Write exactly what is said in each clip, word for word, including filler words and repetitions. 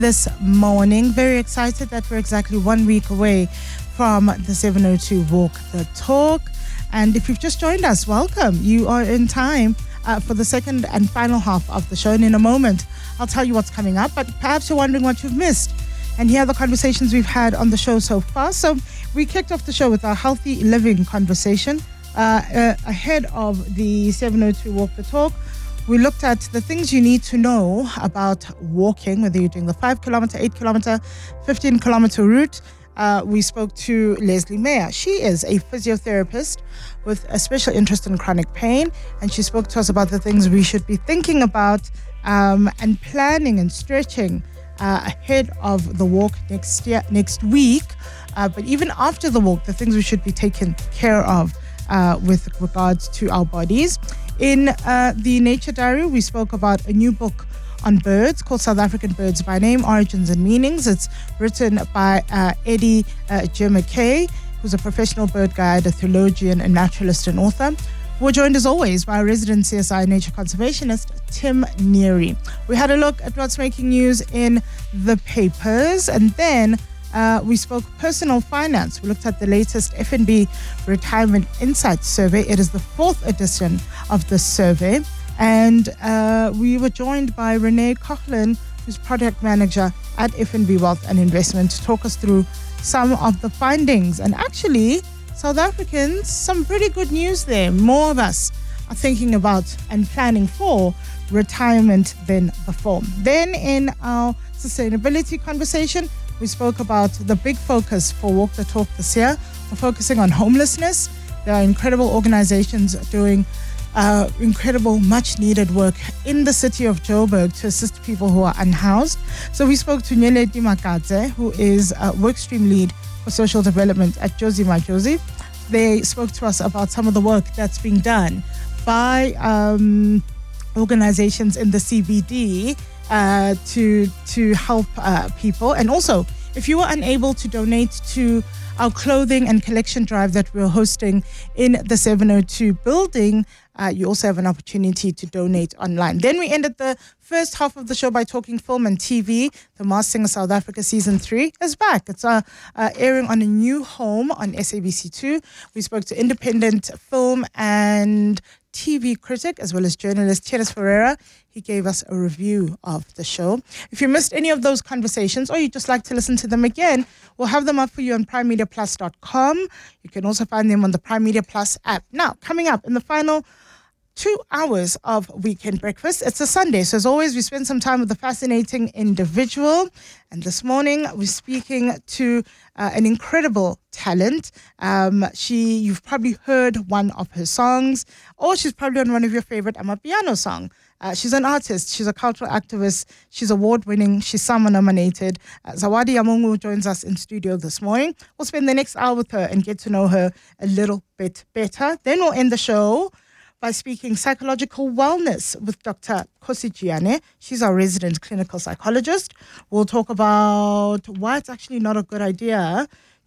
This morning. Very excited that we're exactly one week away from the seven oh two Walk the Talk. And if you've just joined us, welcome. You are in time uh, for the second and final half of the show. And in a moment, I'll tell you what's coming up. But perhaps you're wondering what you've missed. And here are the conversations we've had on the show so far. So we kicked off the show with our healthy living conversation uh, uh, ahead of the seven oh two Walk the Talk. We looked at the things you need to know about walking, whether you're doing the five kilometer, eight kilometer, fifteen kilometer route. Uh, we spoke to Leslie Mayer. She is a physiotherapist with a special interest in chronic pain, and she spoke to us about the things we should be thinking about um, and planning and stretching uh, ahead of the walk next year, next week. Uh, but even after the walk, the things we should be taking care of uh, with regards to our bodies. In uh, the Nature Diary, we spoke about a new book on birds called South African Birds by Name, Origins and Meanings. It's written by uh, Eddie uh, J. McKay, who's a professional bird guide, a theologian, a naturalist and author. We're joined as always by our resident C S I nature conservationist, Tim Neary. We had a look at what's making news in the papers, and then Uh, we spoke personal finance. We looked at the latest F N B Retirement Insights Survey. It is the fourth edition of the survey. And uh, we were joined by Renee Coughlin, who's product manager at F N B Wealth and Investment, to talk us through some of the findings. And actually, South Africans, some pretty good news there. More of us are thinking about and planning for retirement than before. Then in our sustainability conversation, we spoke about the big focus for Walk the Talk this year. We're focusing on homelessness. There are incredible organizations doing uh, incredible, much-needed work in the city of Joburg to assist people who are unhoused. So we spoke to Nyeledi Makadze, who is a workstream lead for social development at Jozi Majozi. They spoke to us about some of the work that's being done by um, organizations in the C B D Uh, to to help uh, people. And also, if you were unable to donate to our clothing and collection drive that we're hosting in the seven oh two building, uh, you also have an opportunity to donate online. Then we ended the first half of the show by talking film and T V. The Masked Singer South Africa Season three is back. It's uh, uh, airing on a new home on S A B C two. We spoke to independent film and T V critic as well as journalist Thierry Ferreira. He gave us a review of the show. If you missed any of those conversations or you'd just like to listen to them again, we'll have them up for you on prime media plus dot com. You can also find them on the Prime Media Plus app. Now, coming up in the final two hours of Weekend Breakfast, it's a Sunday, so as always, we spend some time with a fascinating individual. And this morning, we're speaking to uh, an incredible talent. Um, she, you've probably heard one of her songs, or she's probably on one of your favorite Amapiano song. Uh, she's an artist, she's a cultural activist, she's award-winning, she's SAMA nominated. Uh, Zawadi Yamungu joins us in studio this morning. We'll spend the next hour with her and get to know her a little bit better. Then we'll end the show by speaking psychological wellness with Doctor Kosi Giane. She's our resident clinical psychologist. We'll talk about why it's actually not a good idea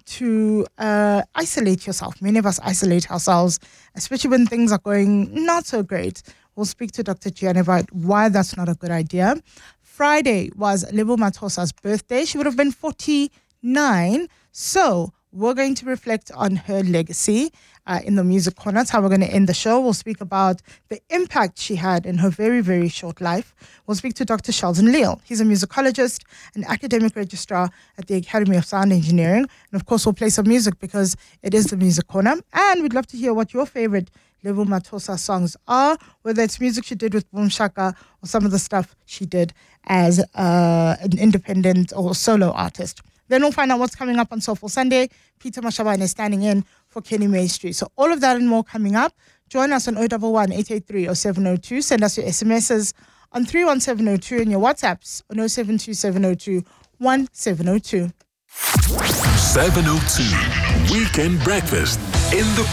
to uh, isolate yourself. Many of us isolate ourselves, especially when things are going not so great. We'll speak to Doctor Giane about why that's not a good idea. Friday was Lebo Mathosa's birthday. She would have been forty-nine. So we're going to reflect on her legacy uh, in the Music Corner. That's how we're going to end the show. We'll speak about the impact she had in her very, very short life. We'll speak to Doctor Sheldon Leal. He's a musicologist, an academic registrar at the Academy of Sound Engineering. And of course, we'll play some music because it is the Music Corner. And we'd love to hear what your favorite Lebo Mathosa songs are, whether it's music she did with Boom Shaka or some of the stuff she did as uh, an independent or solo artist. Then we'll find out what's coming up on Soulful Sunday. Peter Mashabane is standing in for Kenny Maestri. So all of that and more coming up. Join us on zero one one, eight eight three, zero seven zero two. Send us your S M Ses on three one seven zero two and your WhatsApps on zero seven two seven zero two one seven zero two. seven oh two Weekend Breakfast in the